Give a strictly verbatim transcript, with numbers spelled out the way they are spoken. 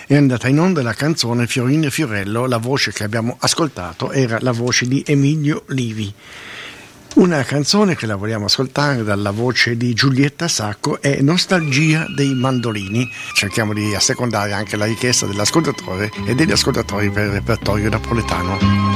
è andata in onda la canzone Fiorino e Fiorello. La voce che abbiamo ascoltato era la voce di Emilio Livi. Una canzone che la vogliamo ascoltare dalla voce di Giulietta Sacco è Nostalgia dei mandolini. Cerchiamo di assecondare anche la richiesta dell'ascoltatore e degli ascoltatori per il repertorio napoletano.